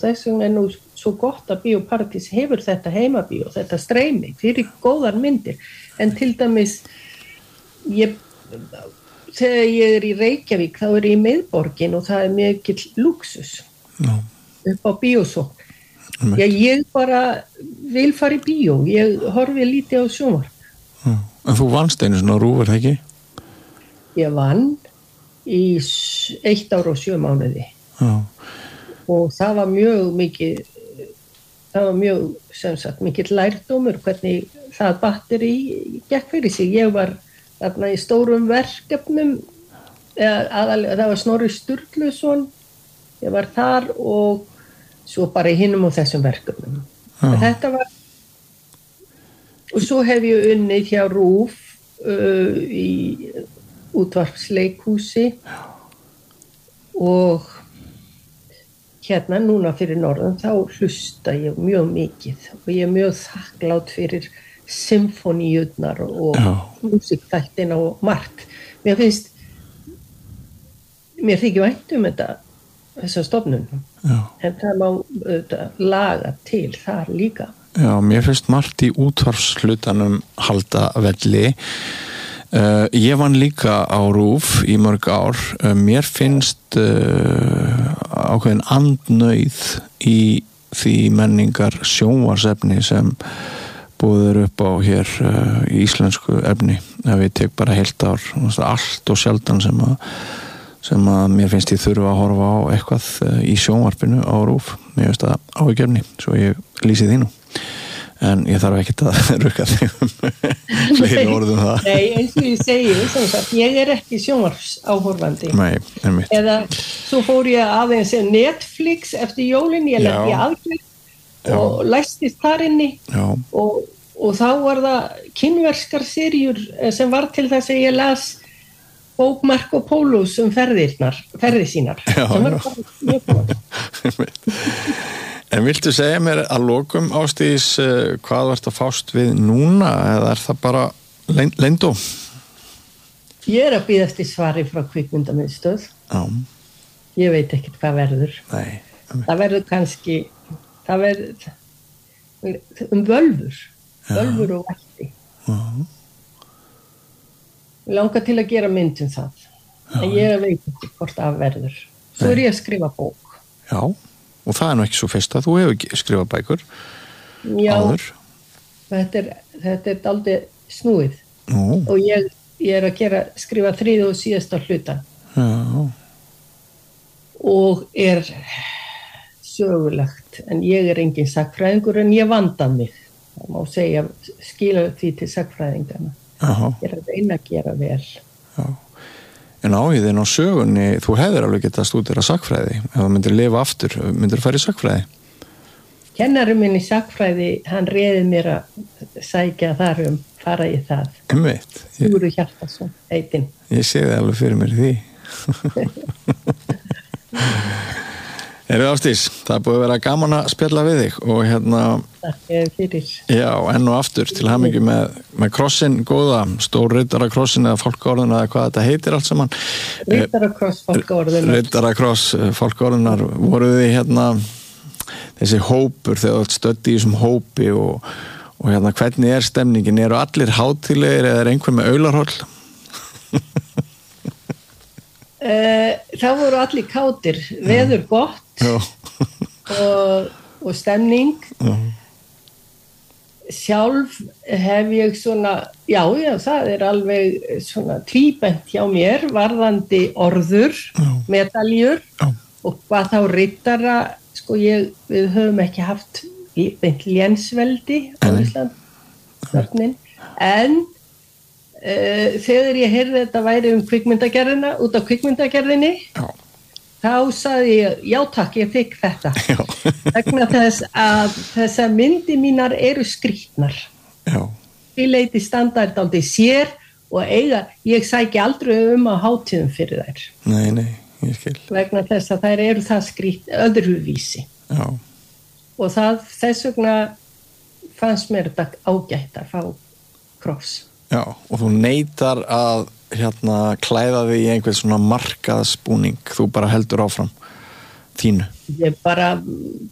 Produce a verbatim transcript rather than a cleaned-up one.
þess vegna er nú svo gott að Bíóparadís hefur þetta heimabíó, þetta streymi fyrir góðar myndir, en til dæmis ég, þegar ég er í Reykjavík þá er ég í miðborgin og það er mikill lúxus no. upp á bíósókn. Já, ég bara vil fara í bíó, ég horfi lítið á sjónvarp. No. En þú vannst einu svona RÚV, er það ekki? Ég vann í eitt ár og sjö mánuði. Já. Og það var mjög mikið, það var mjög, sem sagt, mikill lærdómur hvernig það batteri gekk fyrir sig. Ég var þarna í stórum verkefnum, eða, aðalega, það var Snorri Sturluson, ég var þar og svo bara í hinum og þessum verkefnum. Þetta var, og svo hef ég unnið hjá RÚV uh, í útvarpsleikhúsi og hérna núna fyrir norðan þá hlusta ég mjög mikið og ég er mjög þakklátt fyrir symfóníurnar og músíkþættina og margt. Mér finnst mér þykir vænt um þetta þessa stofnun. Já. En það má þetta, laga til þar líka. Já, mér finnst margt í útvarpshlutanum halda velli. Uh, ég vann líka á RÚV í mörg ár. Uh, mér finnst uh, ákveðin andnauð í því menningar sjónvarsefni sem búður upp á hér uh, í íslensku efni. Ef ég tek bara heilt ár, allt og sjaldan sem að, sem að mér finnst ég þurfa að horfa á eitthvað uh, í sjónvarpinu á RÚV. Mér finnst það áhugjörni, svo ég lýsi því nú. En ég þarf ekki að rukka þig um fleiri orðum það. Nei, eins og ég segi, sem sagt, ég er ekki sjónvarpsáhorfandi. Nei, einmitt. Eða svo fór ég aðeins Netflix eftir jólin, ég lenti í aðgerð og læstist þar inni og, og þá var það kínverskar seríur sem var til þess að ég las bók Marco Polos um ferðirnar, ferði sínar. Já, sem var bara mjög góð. En viltu segja mér að lokum, Ásdís, hvað þú ert að fást við núna eða er það bara leyndó? Ég er að bíða eftir svari frá kvikmyndamiðstöð. Já. Ég veit ekkert hvað verður. Nei. Það verður kannski, það verður um völvur, Já. Völvur og vætti. Já. Ég langar til að gera mynd um það, Já. En ég veit ekki hvort það verður. Svo Nei. Er ég að skrifa bók. Já. Og það er nú ekki svo fyrst að þú hefur skrifað bækur. Já, áður. Þetta er, þetta er aldrei snúið. Nú. Og ég, ég er að gera, skrifa þriðja og síðasta hluta. Já. Og er sögulegt, en ég er engin sagnfræðingur, en ég vanda mig. Það má segja, skila því til sagnfræðingana. Já. Ég er að reyna að gera vel. Já. En áhugðin á sögunni, þú hefðir alveg getað stúdera sagnfræði, ef þú myndir lifa aftur, myndir fara í sagnfræði? Kennari minn í sagnfræði, hann réði mér að sækja þar um, fara í það. Einmitt. Sigurður Hjartarson, heitinn. Ég sé það alveg fyrir mér í því. Erum við Ásdís, það er búið að vera gaman að spjalla við þig og hérna... Takk fyrir. Já, enn og aftur til hamingju með, með krossin góða, stór riddarakrossin eða fálkaorðuna eða hvað þetta heitir allt saman. Riddarakross fálkaorðunar. Riddarakross fálkaorðunar. Voruð þið hérna þessi hópur þegar þú ert stödd í þessum hópi og, og hérna hvernig er stemningin? Eru allir hátíðlegir eða er einhver með aularhóll? Uh, það voru allir kátir, veður gott og, og stemning. Já. Sjálf hef ég svona, já, já, það er alveg svona tvíbent hjá mér, varðandi orður, já. Medaljur já. Og hvað þá riddara, sko ég, við höfum ekki haft beint lénsveldi á Íslandi, en Uh, þegar ég heyrði þetta væri um kvikmyndagerðina, út af kvikmyndagerðinni, já. Þá sagði ég, já takk, ég fikk þetta. Vegna þess að þessar myndi mínar eru skrýtnar. Því leiti standardandi sér og eiga, ég sæki aldrei um á hátíðum fyrir þær. Nei, nei, ég skil. Vegna þess að þær eru það skrýt öðruvísi. Já. Og það, þess vegna fannst mér þetta ágætt að fá kross. Já, og þú neitar að hérna klæða þig í einhvern svona markaðsbúning, þú bara heldur áfram þínu. Ég bara